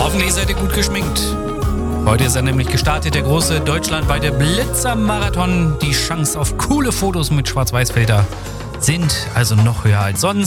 Hoffentlich seid ihr gut geschminkt. Heute ist er nämlich gestartet, der große deutschlandweite Blitzer-Marathon. Die Chance auf coole Fotos mit Schwarz-Weiß-Filter sind also noch höher als sonst.